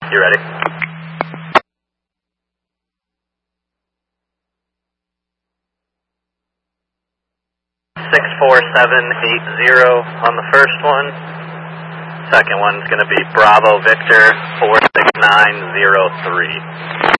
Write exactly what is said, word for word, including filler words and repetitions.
You ready? six four seven eight zero on the first one. Second one's going to be Bravo Victor four six nine zero three.